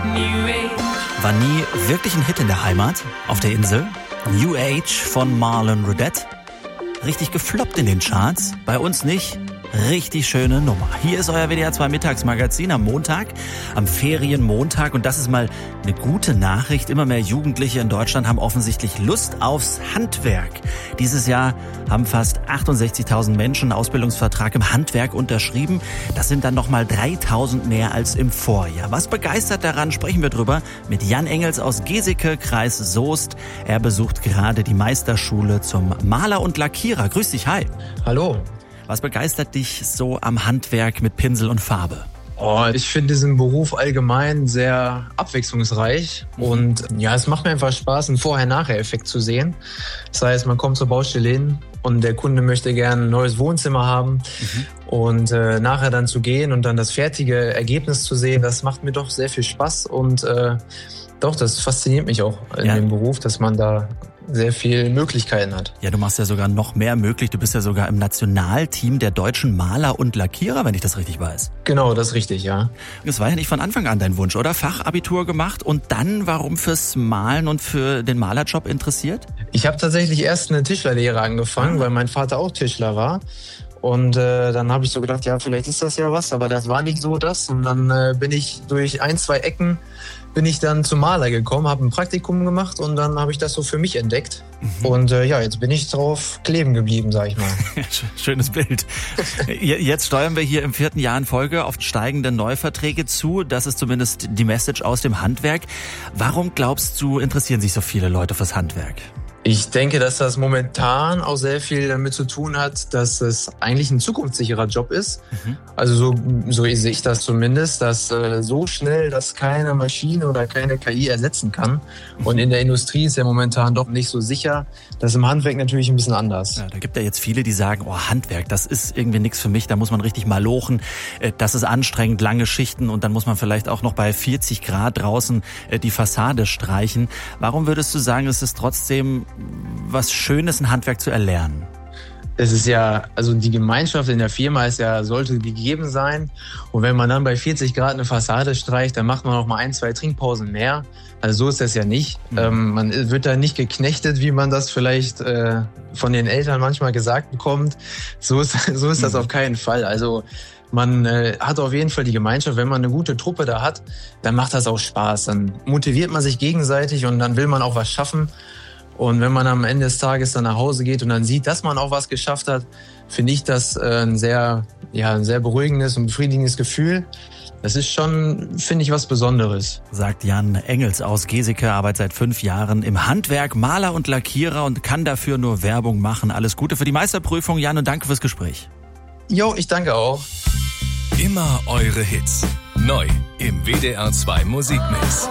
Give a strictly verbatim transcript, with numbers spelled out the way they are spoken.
War nie wirklich ein Hit in der Heimat, auf der Insel. New Age von Marlon Rudette. Richtig gefloppt in den Charts, bei uns nicht. Richtig schöne Nummer. Hier ist euer W D R zwei Mittagsmagazin am Montag, am Ferienmontag. Und das ist mal eine gute Nachricht. Immer mehr Jugendliche in Deutschland haben offensichtlich Lust aufs Handwerk. Dieses Jahr haben fast achtundsechzigtausend Menschen einen Ausbildungsvertrag im Handwerk unterschrieben. Das sind dann nochmal dreitausend mehr als im Vorjahr. Was begeistert daran, sprechen wir drüber mit Jan Engels aus Geseke, Kreis Soest. Er besucht gerade die Meisterschule zum Maler und Lackierer. Grüß dich, hi. Hallo. Was begeistert dich so am Handwerk mit Pinsel und Farbe? Oh, ich finde diesen Beruf allgemein sehr abwechslungsreich und ja, es macht mir einfach Spaß, einen Vorher-Nachher-Effekt zu sehen. Das heißt, man kommt zur Baustelle hin und der Kunde möchte gerne ein neues Wohnzimmer haben mhm. und äh, nachher dann zu gehen und dann das fertige Ergebnis zu sehen, das macht mir doch sehr viel Spaß und äh, doch, das fasziniert mich auch in ja. dem Beruf, dass man da sehr viele Möglichkeiten hat. Ja, du machst ja sogar noch mehr möglich. Du bist ja sogar im Nationalteam der deutschen Maler und Lackierer, wenn ich das richtig weiß. Genau, das ist richtig, ja. Das war ja nicht von Anfang an dein Wunsch, oder? Fachabitur gemacht und dann warum fürs Malen und für den Malerjob interessiert? Ich habe tatsächlich erst eine Tischlerlehre angefangen, weil mein Vater auch Tischler war. Und äh, dann habe ich so gedacht, ja, vielleicht ist das ja was, aber das war nicht so das. Und dann äh, bin ich durch ein, zwei Ecken bin ich dann zum Maler gekommen, habe ein Praktikum gemacht und dann habe ich das so für mich entdeckt. Mhm. Und äh, ja, jetzt bin ich drauf kleben geblieben, sag ich mal. Schönes Bild. Jetzt steuern wir hier im vierten Jahr in Folge auf steigende Neuverträge zu. Das ist zumindest die Message aus dem Handwerk. Warum glaubst du, interessieren sich so viele Leute fürs Handwerk? Ich denke, dass das momentan auch sehr viel damit zu tun hat, dass es eigentlich ein zukunftssicherer Job ist. Mhm. Also so, so sehe ich das zumindest, dass äh, so schnell das keine Maschine oder keine K I ersetzen kann. Mhm. Und in der Industrie ist ja momentan doch nicht so sicher. Das ist im Handwerk natürlich ein bisschen anders. Ja, da gibt ja jetzt viele, die sagen, oh, Handwerk, das ist irgendwie nichts für mich. Da muss man richtig mal lochen. Das ist anstrengend, lange Schichten und dann muss man vielleicht auch noch bei vierzig Grad draußen die Fassade streichen. Warum würdest du sagen, es ist trotzdem was Schönes, ein Handwerk zu erlernen? Es ist ja, also die Gemeinschaft in der Firma ist ja, sollte gegeben sein. Und wenn man dann bei vierzig Grad eine Fassade streicht, dann macht man auch mal ein, zwei Trinkpausen mehr. Also so ist das ja nicht. Mhm. Ähm, man wird da nicht geknechtet, wie man das vielleicht äh, von den Eltern manchmal gesagt bekommt. So ist, so ist das mhm. auf keinen Fall. Also man äh, hat auf jeden Fall die Gemeinschaft. Wenn man eine gute Truppe da hat, dann macht das auch Spaß. Dann motiviert man sich gegenseitig und dann will man auch was schaffen. Und wenn man am Ende des Tages dann nach Hause geht und dann sieht, dass man auch was geschafft hat, finde ich das ein sehr, ja, ein sehr beruhigendes und befriedigendes Gefühl. Das ist schon, finde ich, was Besonderes. Sagt Jan Engels aus Geseke, arbeitet seit fünf Jahren im Handwerk, Maler und Lackierer und kann dafür nur Werbung machen. Alles Gute für die Meisterprüfung, Jan, und danke fürs Gespräch. Jo, ich danke auch. Immer eure Hits. Neu im W D R zwei Musikmix.